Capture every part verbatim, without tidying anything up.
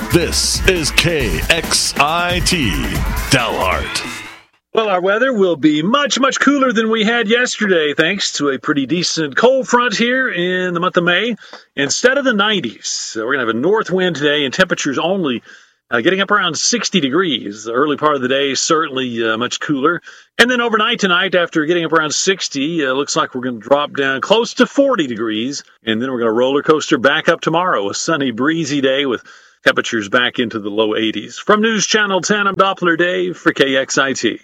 This is K X I T, Dalhart. Well, our weather will be much, much cooler than we had yesterday, thanks to a pretty decent cold front here in the month of May. Instead of the nineties, we're going to have a north wind today, and temperatures only uh, getting up around sixty degrees. The early part of the day, certainly uh, much cooler. And then overnight tonight, after getting up around sixty, uh, looks like we're going to drop down close to forty degrees. And then we're going to roller coaster back up tomorrow, a sunny, breezy day with temperatures back into the low eighties. From News Channel ten, I'm Doppler Dave for K X I T.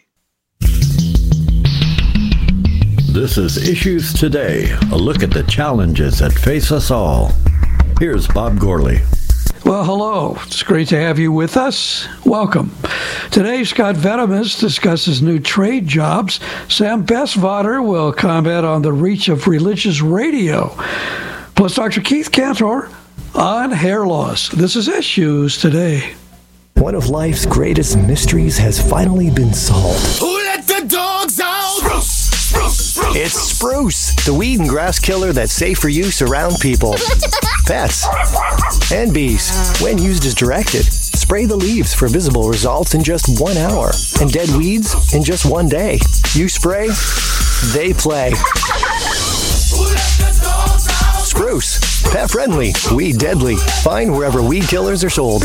This is Issues Today, a look at the challenges that face us all. Here's Bob Gorley. Well, hello. It's great to have you with us. Welcome. Today, Scott Venemus discusses new trade jobs. Sam Bestvater will comment on the reach of religious radio. Plus, Doctor Keith Cantor on hair loss. This is Issues Today. One of life's greatest mysteries has finally been solved. Who let the dogs out? Spruce, spruce, spruce. It's Spruce, the weed and grass killer that's safe for use around people, pets, and bees. When used as directed, spray the leaves for visible results in just one hour, and dead weeds in just one day. You spray, they play. Who let the dogs out? Spruce, pet friendly, weed deadly. Find wherever weed killers are sold.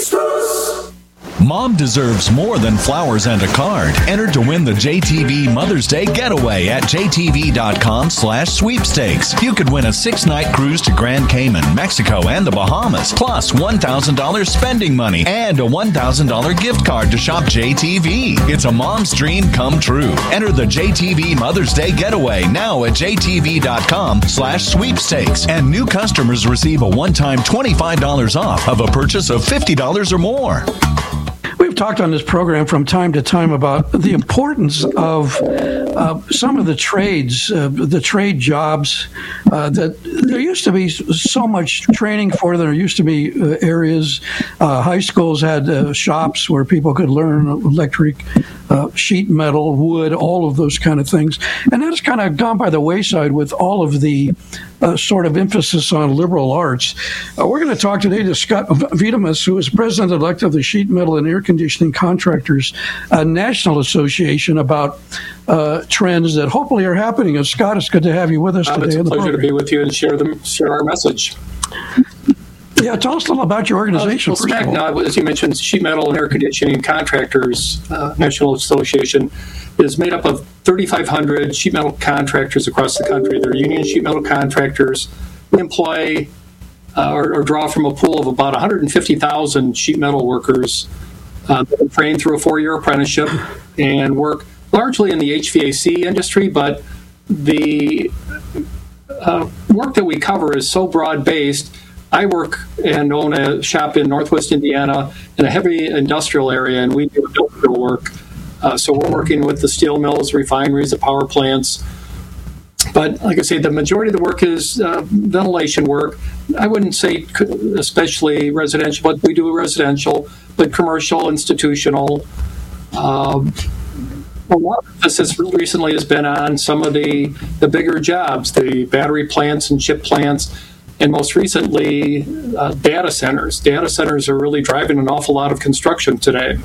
Mom deserves more than flowers and a card. Enter to win the J T V Mother's Day Getaway at j t v dot com slash sweepstakes. You could win a six-night cruise to Grand Cayman, Mexico, and the Bahamas, plus one thousand dollars spending money and a one thousand dollars gift card to shop J T V. It's a mom's dream come true. Enter the J T V Mother's Day Getaway now at j t v dot com slash sweepstakes. And new customers receive a one-time twenty-five dollars off of a purchase of fifty dollars or more. We've talked on this program from time to time about the importance of uh, some of the trades, uh, the trade jobs. Uh, that there used to be so much training for. There used to be uh, areas, uh, high schools had uh, shops where people could learn electric, uh, sheet metal, wood, all of those kind of things. And that has kind of gone by the wayside with all of the uh, sort of emphasis on liberal arts. Uh, we're going to talk today to Scott Venemus, who is president-elect of the Sheet Metal and Air Conditioning Contractors uh, National Association, about uh, trends that hopefully are happening. And Scott, it's good to have you with us um, today. It's a on the pleasure program. to be with you and share them, share our message. Yeah, tell us a little about your organization. Uh, well, SMAC, now, as you mentioned, Sheet Metal and Air Conditioning Contractors uh, National Association is made up of thirty-five hundred sheet metal contractors across the country. They're union sheet metal contractors. We employ uh, or, or draw from a pool of about one hundred fifty thousand sheet metal workers uh, that are trained through a four-year apprenticeship and work largely in the H V A C industry, but the uh, work that we cover is so broad-based. I work and own a shop in Northwest Indiana in a heavy industrial area, and we do industrial work. Uh, so we're working with the steel mills, refineries, the power plants. But like I say, the majority of the work is uh, ventilation work. I wouldn't say especially residential, but we do residential, but commercial, institutional. Um, a lot of emphasis recently has been on some of the, the bigger jobs, the battery plants and chip plants, and most recently, uh, data centers. Data centers are really driving an awful lot of construction today.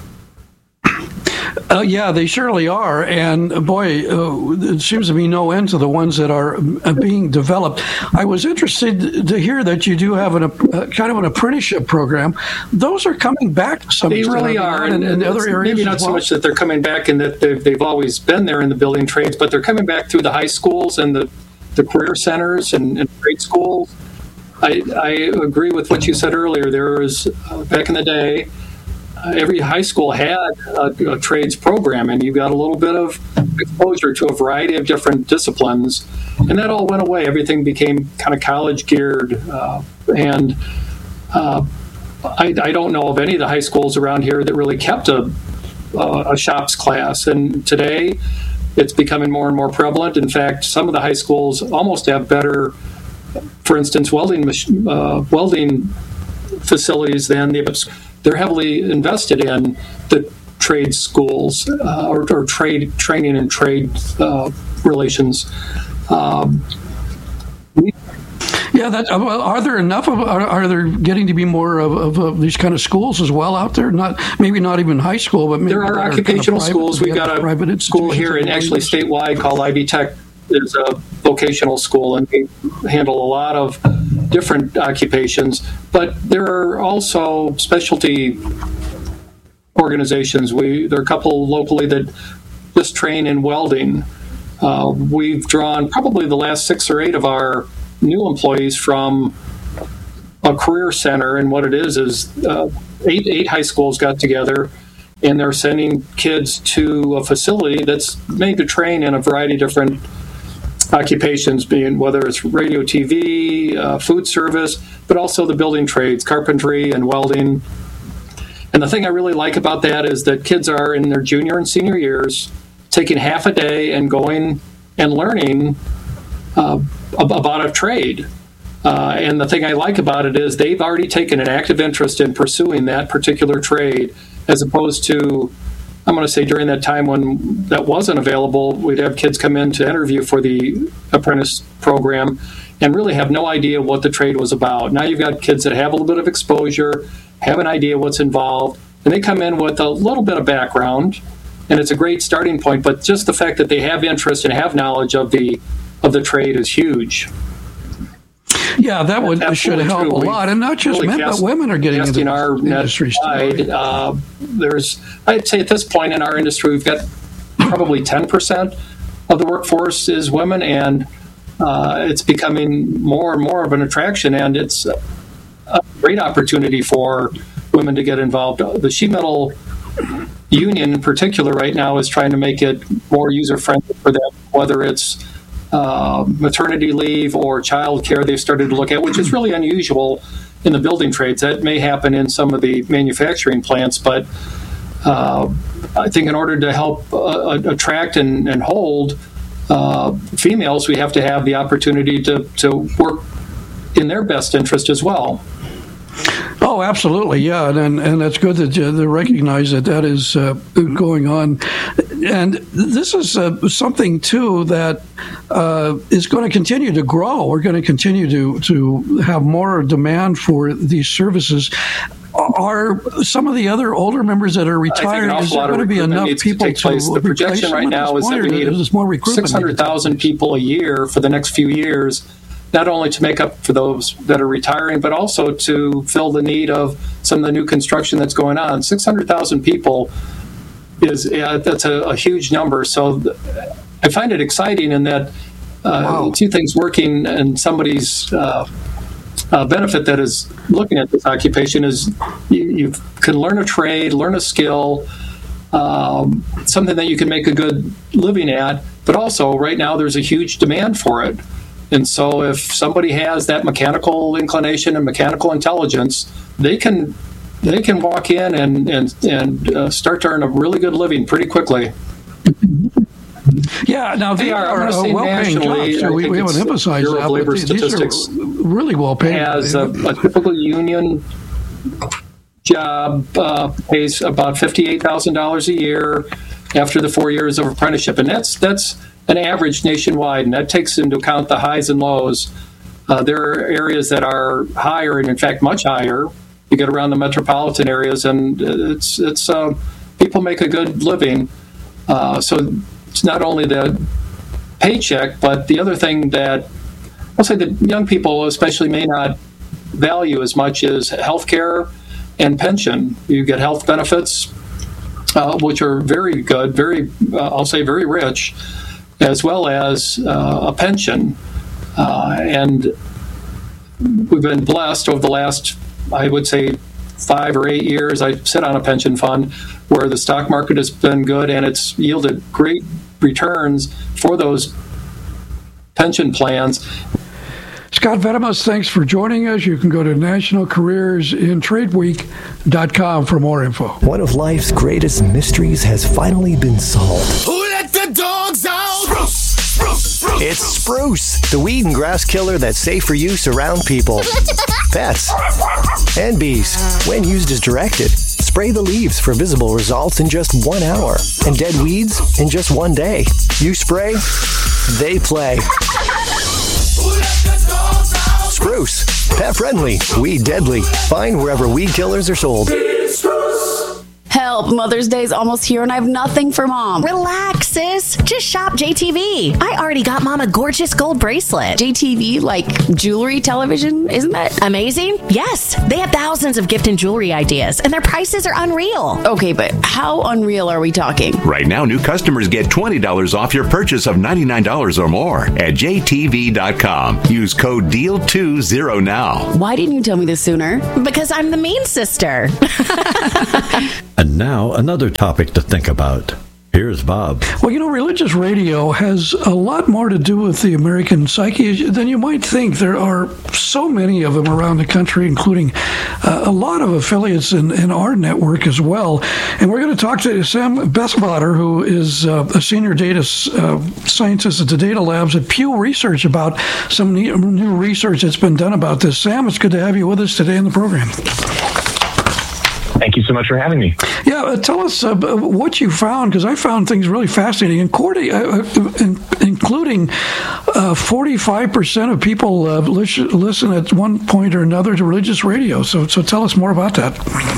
Uh, yeah, they surely are. And boy, uh, it seems to be no end to the ones that are uh, being developed. I was interested to hear that you do have an, uh, kind of an apprenticeship program. Those are coming back to some They extent, really are. And, and other areas maybe not as well. so much that they're coming back and that they've, they've always been there in the building trades, but they're coming back through the high schools and the, the career centers and, and trade schools. I, I agree with what you said earlier. There was, uh, back in the day, Uh, every high school had a, a trades program, and you got a little bit of exposure to a variety of different disciplines, and that all went away. Everything became kind of college geared, uh, and uh, I, I don't know of any of the high schools around here that really kept a, uh, a shops class. And today, it's becoming more and more prevalent. In fact, some of the high schools almost have better, for instance, welding mach- uh, welding facilities than the. They're heavily invested in the trade schools uh, or, or trade training and trade uh, relations. Um, Yeah, that, well, are there enough of, are, are there getting to be more of, of, of these kind of schools as well out there? Not maybe not even high school, but maybe there are occupational kind of schools. We've got a private school here, and actually statewide called Ivy Tech is a vocational school, and we handle a lot of different occupations. But there are also specialty organizations. We there are a couple locally that just train in welding. Uh, we've drawn probably the last six or eight of our new employees from a career center, and what it is is uh, eight eight high schools got together, and they're sending kids to a facility that's made to train in a variety of different occupations, being whether it's radio, T V, uh, food service, but also the building trades, carpentry and welding. And the thing I really like about that is that kids are in their junior and senior years taking half a day and going and learning uh, about a trade. Uh, and the thing I like about it is they've already taken an active interest in pursuing that particular trade, as opposed to, I'm going to say during that time when that wasn't available, we'd have kids come in to interview for the apprentice program and really have no idea what the trade was about. Now you've got kids that have a little bit of exposure, have an idea what's involved, and they come in with a little bit of background, and it's a great starting point. But just the fact that they have interest and have knowledge of the of the trade is huge. Yeah, that would Absolutely should help true. a lot, and not just really men, cast, but women are getting into our industry. Wide, uh, there's, I'd say at this point in our industry, we've got probably ten percent of the workforce is women, and uh, it's becoming more and more of an attraction, and it's a great opportunity for women to get involved. The sheet metal union in particular right now is trying to make it more user-friendly for them, whether it's uh, maternity leave or child care they've started to look at, which is really unusual in the building trades. That may happen in some of the manufacturing plants, but uh, I think in order to help uh, attract and, and hold uh, females, we have to have the opportunity to, to work in their best interest as well. Oh, absolutely, yeah, and and that's good that you they recognize that that is uh, going on, and this is uh, something too that uh, is going to continue to grow. We're going to continue to to have more demand for these services. Are some of the other older members that are retired? Is there going to be enough people to, to The projection right now is that we need six hundred thousand people a year for the next few years, not only to make up for those that are retiring, but also to fill the need of some of the new construction that's going on. six hundred thousand people is uh, that's a, a huge number. So th- I find it exciting in that uh, wow. two things working in somebody's uh, uh, benefit that is looking at this occupation is you, you can learn a trade, learn a skill, um, something that you can make a good living at, but also right now there's a huge demand for it. And so if somebody has that mechanical inclination and mechanical intelligence, they can they can walk in and and, and uh, start to earn a really good living pretty quickly. Yeah, now they, they are, are uh, well-paying jobs, so we, we haven't emphasized that, labor but statistics these are really well-paid. As a, a typical union job uh, pays about fifty-eight thousand dollars a year after the four years of apprenticeship, and that's that's an average nationwide, and that takes into account the highs and lows. Uh, there are areas that are higher, and in fact much higher. You get around the metropolitan areas, and it's it's uh, people make a good living. Uh, so it's not only the paycheck, but the other thing that I'll say that young people especially may not value as much as health care and pension. You get health benefits, uh, which are very good, very uh, I'll say very rich, as well as uh, a pension. Uh, and we've been blessed over the last, I would say, five or eight years. I sit on a pension fund where the stock market has been good, and it's yielded great returns for those pension plans. Scott Vetemus, thanks for joining us. You can go to national careers in trade week dot com for more info. One of life's greatest mysteries has finally been solved. Who let the dogs out? Spruce, spruce, spruce. It's Spruce, the weed and grass killer that's safe for use around people, pets, and bees. When used as directed, spray the leaves for visible results in just one hour, and dead weeds in just one day. You spray, they play. Who let the dogs out? Spruce. Pet friendly, weed deadly. Find wherever weed killers are sold. Help, Mother's Day's almost here and I have nothing for Mom. Relax, sis. Just shop J T V. I already got Mom a gorgeous gold bracelet. J T V, like jewelry television, isn't that amazing? Yes. They have thousands of gift and jewelry ideas, and their prices are unreal. Okay, but how unreal are we talking? Right now, new customers get twenty dollars off your purchase of ninety-nine dollars or more at J T V dot com. Use code D E A L twenty now. Why didn't you tell me this sooner? Because I'm the mean sister. And now, another topic to think about. Here's Bob. Well, you know, religious radio has a lot more to do with the American psyche than you might think. There are so many of them around the country, including uh, a lot of affiliates in, in our network as well. And we're going to talk to Sam Bessebader, who is uh, a senior data uh, scientist at the Data Labs at Pew Research, about some new, new research that's been done about this. Sam, it's good to have you with us today in the program. Thank you so much for having me. Yeah, uh, tell us uh, what you found, because I found things really fascinating, including, uh, in, including uh, forty-five percent of people uh, listen, listen at one point or another to religious radio. So, so tell us more about that.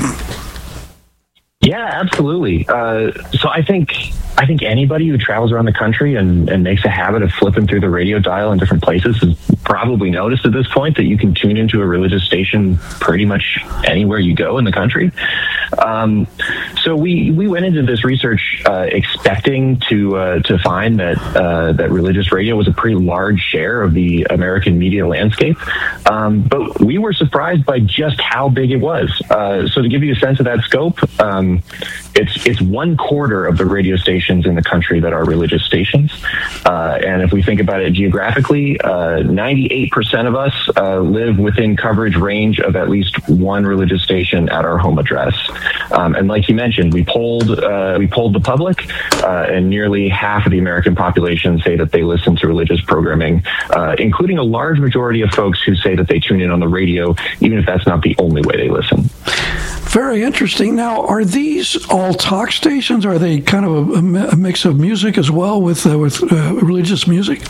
Yeah, absolutely. Uh, so I think I think anybody who travels around the country and, and makes a habit of flipping through the radio dial in different places has probably noticed at this point that you can tune into a religious station pretty much anywhere you go in the country. Um, so we, we went into this research uh, expecting to uh, to find that uh, that religious radio was a pretty large share of the American media landscape, um, but we were surprised by just how big it was. Uh, so to give you a sense of that scope, um, it's it's one quarter of the radio stations in the country that are religious stations, uh, and if we think about it geographically, uh, ninety-eight percent of us uh, live within coverage range of at least one religious station at our home address. Um, and like you mentioned, we polled uh, we polled the public, uh, and nearly half of the American population say that they listen to religious programming, uh, including a large majority of folks who say that they tune in on the radio, even if that's not the only way they listen. Very interesting. Now, are these all talk stations? Are they kind of a, a mix of music as well, with uh, with uh, religious music?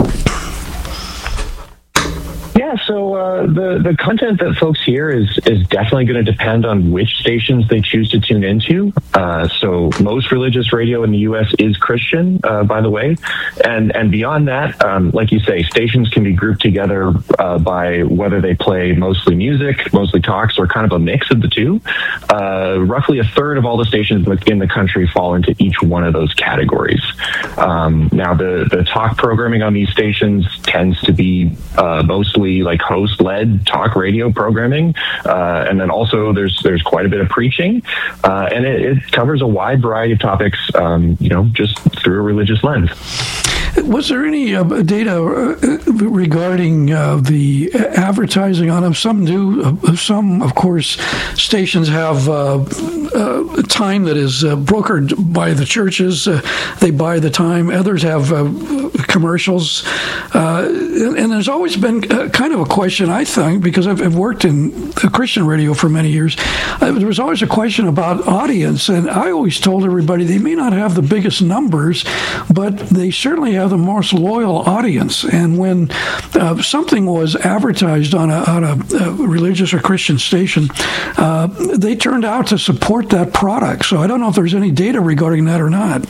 Yeah, so uh, the the content that folks hear is is definitely going to depend on which stations they choose to tune into. Uh, so most religious radio in the U S is Christian, uh, by the way, and and beyond that, um, like you say, stations can be grouped together uh, by whether they play mostly music, mostly talks, or kind of a mix of the two. Uh, roughly a third of all the stations in the country fall into each one of those categories. Um, now, the the talk programming on these stations tends to be uh, mostly like host-led talk radio programming, uh, and then also there's there's quite a bit of preaching, uh, and it, it covers a wide variety of topics, um, you know, just through a religious lens. Was there any uh, data regarding uh, the advertising on them? Some do. Uh, some, of course, stations have uh, uh, time that is uh, brokered by the churches. Uh, they buy the time. Others have uh, commercials. Uh, and, and there's always been uh, kind of a question, I think, because I've, I've worked in Christian radio for many years. Uh, there was always a question about audience. And I always told everybody they may not have the biggest numbers, but they certainly have the most loyal audience. And when uh, something was advertised on a, on a, a religious or Christian station, uh, they turned out to support that product. So I don't know if there's any data regarding that or not.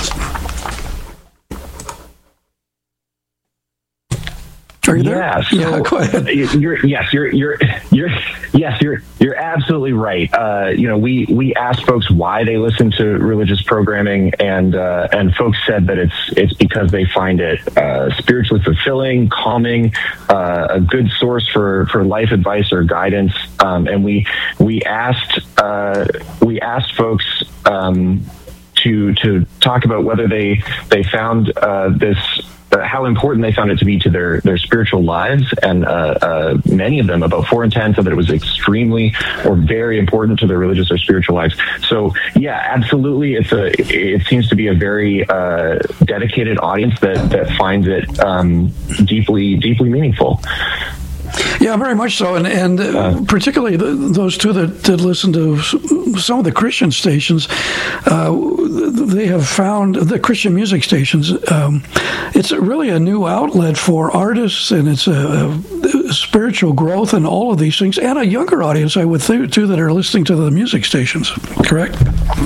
Are you there? Yeah, so yeah, go ahead. You're, yes, you're, you're, you're, yes, you're, you're absolutely right. Uh, you know, we, we asked folks why they listen to religious programming, and uh, and folks said that it's it's because they find it uh, spiritually fulfilling, calming, uh, a good source for, for life advice or guidance. Um, and we we asked uh, we asked folks um, to to talk about whether they they found uh, this. how important they found it to be to their, their spiritual lives. And uh, uh, many of them, about four in ten, said that it was extremely or very important to their religious or spiritual lives. So, yeah, absolutely. It's a, it seems to be a very uh, dedicated audience that, that finds it um, deeply, deeply meaningful. Yeah, very much so, and and uh, particularly the, those two that did listen to some of the Christian stations, uh, they have found the Christian music stations. Um, it's really a new outlet for artists, and it's a, a spiritual growth and all of these things, and a younger audience, I would think, too, that are listening to the music stations. Correct?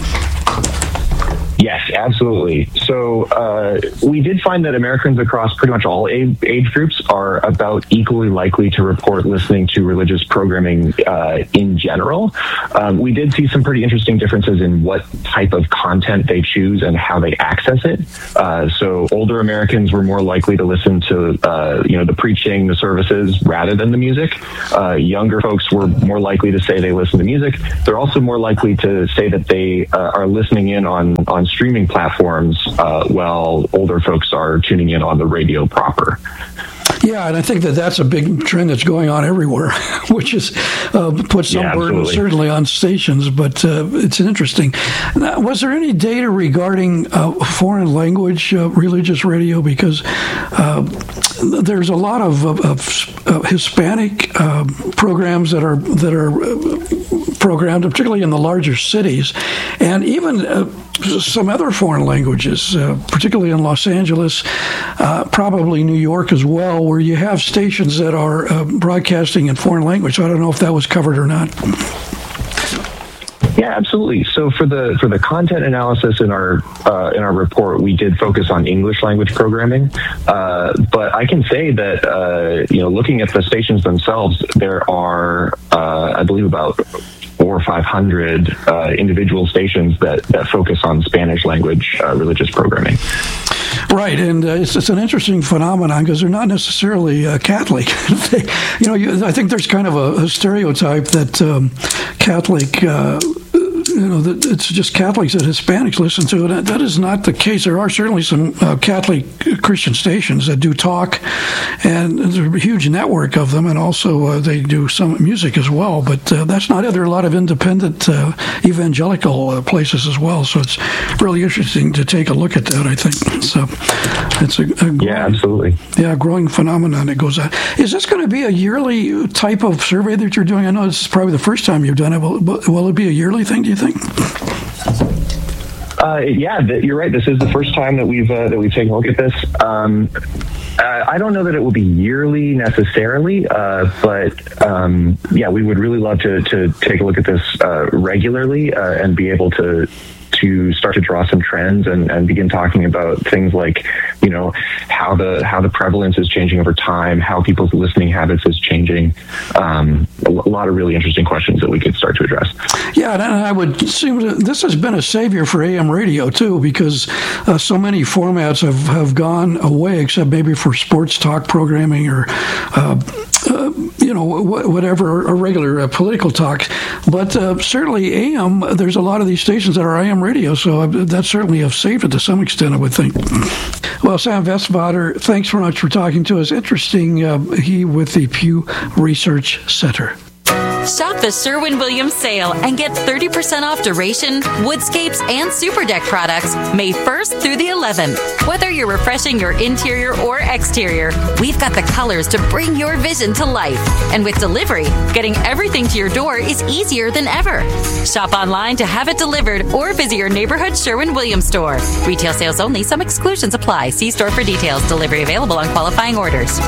Yes, absolutely. So uh, we did find that Americans across pretty much all age, age groups are about equally likely to report listening to religious programming uh, in general. Um, we did see some pretty interesting differences in what type of content they choose and how they access it. Uh, so older Americans were more likely to listen to, uh, you know, the preaching, the services, rather than the music. Uh, younger folks were more likely to say they listen to music. They're also more likely to say that they uh, are listening in on, on streaming platforms, uh, while older folks are tuning in on the radio proper. Yeah, and I think that that's a big trend that's going on everywhere, which is uh, puts some yeah, burden certainly on stations, but uh, it's interesting. Now, was there any data regarding uh, foreign language uh, religious radio? Because uh, there's a lot of, of, of uh, Hispanic uh, programs that are that are uh, programmed, particularly in the larger cities, and even uh, some other foreign languages, uh, particularly in Los Angeles, uh, probably New York as well, where you have stations that are uh, broadcasting in foreign language. So I don't know if that was covered or not. Yeah, absolutely. So for the for the content analysis in our uh, in our report, we did focus on English language programming. Uh, but I can say that uh, you know, looking at the stations themselves, there are uh, I believe about four or five hundred uh, individual stations that that focus on Spanish language uh, religious programming. Right, and uh, it's, it's an interesting phenomenon because they're not necessarily uh, Catholic. they, you know, you, I think there's kind of a, a stereotype that um, Catholic. Uh, You know, that it's just Catholics that Hispanics listen to. That, that is not the case. There are certainly some uh, Catholic Christian stations that do talk, and there's a huge network of them, and also uh, they do some music as well. But uh, that's not it. There are a lot of independent uh, evangelical uh, places as well. So it's really interesting to take a look at that, I think. So it's a, a growing, yeah, absolutely. Yeah, growing phenomenon that goes on. Is this going to be a yearly type of survey that you're doing? I know this is probably the first time you've done it. Will, will it be a yearly thing, do you think? Uh, yeah, th- you're right. This is the first time that we've uh, that we've taken a look at this. Um, uh, I don't know that it will be yearly necessarily, uh, but um, yeah, we would really love to to take a look at this uh, regularly uh, and be able to to start to draw some trends and, and begin talking about things like, you know, how the how the prevalence is changing over time, how people's listening habits is changing. Um, a, a lot of really interesting questions that we could start to address. Yeah, and I would assume that this has been a savior for A M radio too, because uh, so many formats have, have gone away, except maybe for sports talk programming or uh, uh, you know, whatever, a regular uh, political talk. But uh, certainly A M, there's a lot of these stations that are A M radio, so that's certainly have saved it to some extent, I would think. Well, Sam Vestvater, thanks very much for talking to us. Interesting, uh, he with the Pew Research Center. Shop the Sherwin-Williams sale and get thirty percent off Duration, Woodscapes, and Super Deck products May first through the eleventh. Whether you're refreshing your interior or exterior, we've got the colors to bring your vision to life. And with delivery, getting everything to your door is easier than ever. Shop online to have it delivered or visit your neighborhood Sherwin-Williams store. Retail sales only. Some exclusions apply. See store for details. Delivery available on qualifying orders.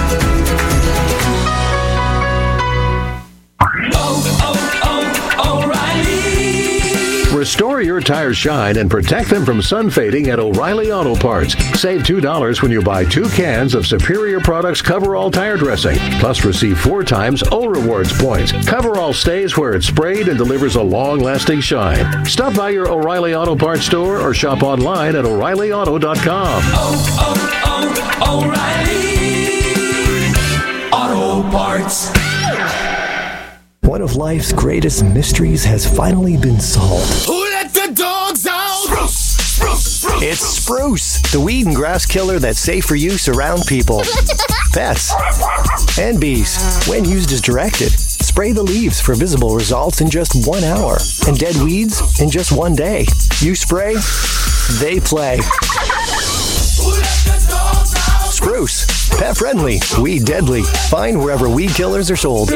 Restore your tires' shine and protect them from sun fading at O'Reilly Auto Parts. Save two dollars when you buy two cans of Superior Products Coverall tire dressing. Plus receive four times O Rewards points. Coverall stays where it's sprayed and delivers a long-lasting shine. Stop by your O'Reilly Auto Parts store or shop online at O'Reilly Auto dot com. Oh, oh, oh, O'Reilly Auto Parts. One of life's greatest mysteries has finally been solved. Who let the dogs out? Spruce, spruce, spruce. It's Spruce, the weed and grass killer that's safe for use around people, pets, and bees. When used as directed, spray the leaves for visible results in just one hour, and dead weeds in just one day. You spray, they play. Who let the dogs out? Spruce. Pet friendly, weed deadly. Find wherever weed killers are sold.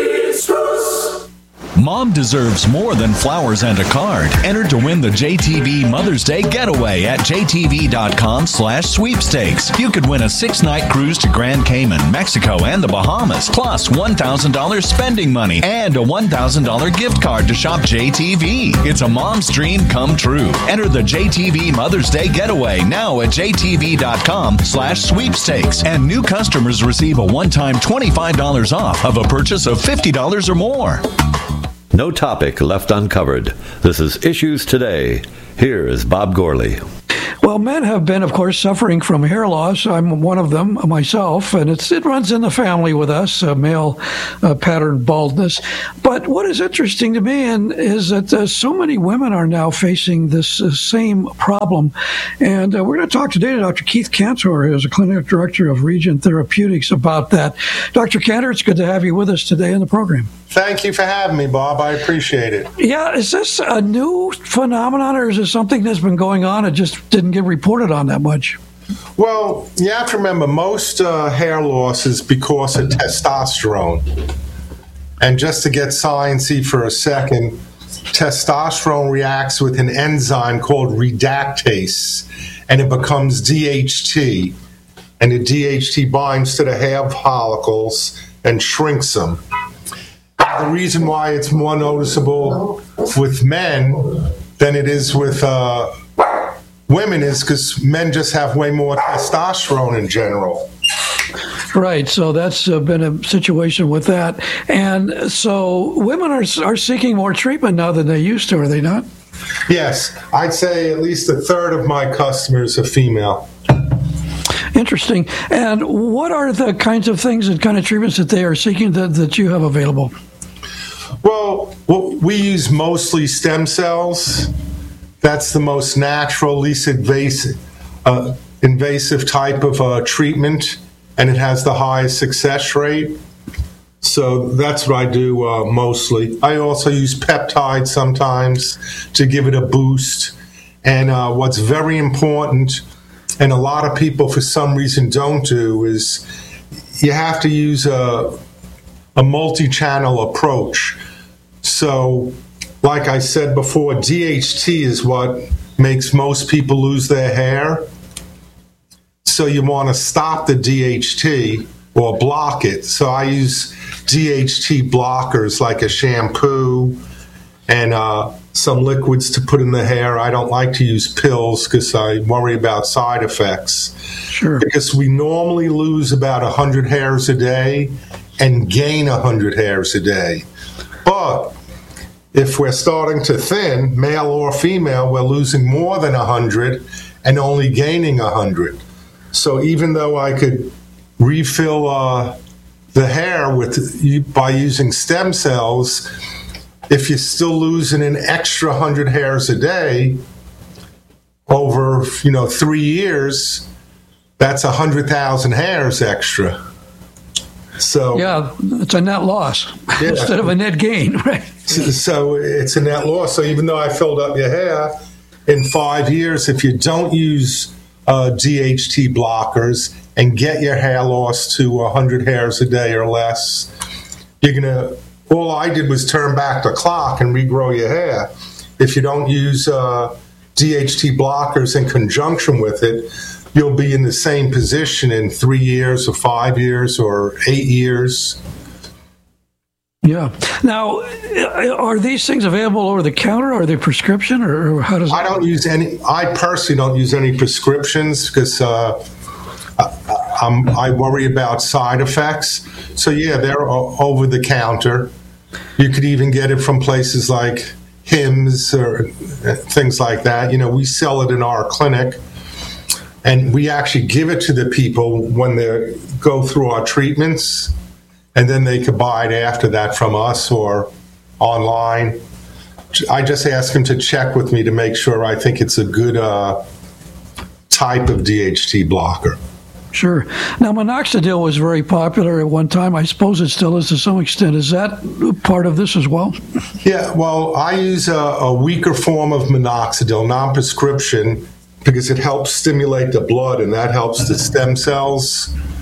Mom deserves more than flowers and a card. Enter to win the J T V Mother's Day Getaway at J T V dot com slash sweepstakes. You could win a six-night cruise to Grand Cayman, Mexico, and the Bahamas, plus one thousand dollars spending money and a one thousand dollars gift card to shop J T V. It's a mom's dream come true. Enter the J T V Mother's Day Getaway now at J T V dot com slash sweepstakes. And new customers receive a one-time twenty-five dollars off of a purchase of fifty dollars or more. No topic left uncovered. This is Issues Today. Here is Bob Gourley. Well, men have been, of course, suffering from hair loss. I'm one of them myself, and it's, it runs in the family with us, uh, male uh, pattern baldness. But what is interesting to me and is that uh, so many women are now facing this uh, same problem. And uh, we're going to talk today to Doctor Keith Cantor, who is a clinic director of Region Therapeutics, about that. Doctor Cantor, it's good to have you with us today in the program. Thank you for having me, Bob. I appreciate it. Yeah, is this a new phenomenon, or is this something that's been going on and just didn't get reported on that much? Well, you have to remember, most uh, hair loss is because of testosterone. And just to get sciencey for a second, testosterone reacts with an enzyme called reductase, and it becomes D H T. And the D H T binds to the hair follicles and shrinks them. The reason why it's more noticeable with men than it is with uh, women is because men just have way more testosterone in general. Right, so that's uh, been a situation with that. And so women are are seeking more treatment now than they used to, are they not? Yes, I'd say at least a third of my customers are female. Interesting. And what are the kinds of things and kind of treatments that they are seeking that, that you have available? Well, well, we use mostly stem cells. That's the most natural, least invasive, uh, invasive type of uh, treatment, and it has the highest success rate. So that's what I do uh, mostly. I also use peptides sometimes to give it a boost. And uh, what's very important, and a lot of people for some reason don't do, is you have to use a, a multi-channel approach. So, like I said before, D H T is what makes most people lose their hair. So you want to stop the D H T or block it. So I use D H T blockers like a shampoo and uh, some liquids to put in the hair. I don't like to use pills because I worry about side effects. Sure. Because we normally lose about one hundred hairs a day and gain one hundred hairs a day. But if we're starting to thin, male or female, we're losing more than one hundred and only gaining one hundred. So even though I could refill uh, the hair with by using stem cells, if you're still losing an extra one hundred hairs a day over, you know, three years, that's one hundred thousand hairs extra. So yeah, it's a net loss yeah. instead of a net gain, right? So, so it's a net loss. So even though I filled up your hair in five years, if you don't use uh, D H T blockers and get your hair loss to one hundred hairs a day or less, you're gonna. All I did was turn back the clock and regrow your hair. If you don't use uh, D H T blockers in conjunction with it, you'll be in the same position in three years or five years or eight years. Yeah. Now, are these things available over the counter? Are they prescription, or how does? I don't use any. I personally don't use any prescriptions because uh, I, I'm, I worry about side effects. So yeah, they're over the counter. You could even get it from places like Hims or things like that. You know, we sell it in our clinic. And we actually give it to the people when they go through our treatments, and then they could buy it after that from us or online. I just ask them to check with me to make sure I think it's a good uh, type of D H T blocker. Sure. Now, minoxidil was very popular at one time. I suppose it still is to some extent. Is that part of this as well? Yeah, well, I use a, a weaker form of minoxidil, non-prescription, because it helps stimulate the blood, and that helps the stem cells.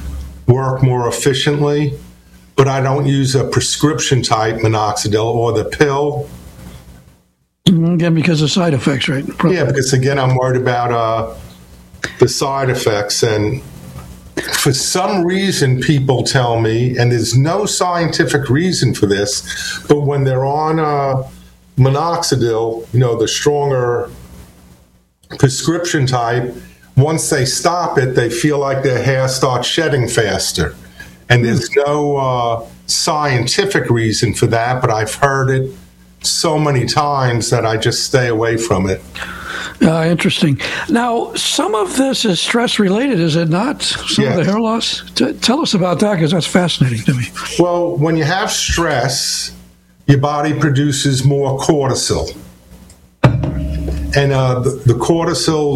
work more efficiently, but I don't use a prescription type minoxidil or the pill. Again, because of side effects, right? Probably. Yeah, because again, I'm worried about uh, the side effects. And for some reason, people tell me, and there's no scientific reason for this, but when they're on uh, minoxidil, you know, the stronger prescription type, once they stop it, they feel like their hair starts shedding faster. And there's no uh, scientific reason for that, but I've heard it so many times that I just stay away from it. Uh, interesting. Now, some of this is stress-related, is it not? Some yes. of the hair loss? T- tell us about that, because that's fascinating to me. Well, when you have stress, your body produces more cortisol. And uh, the, the cortisol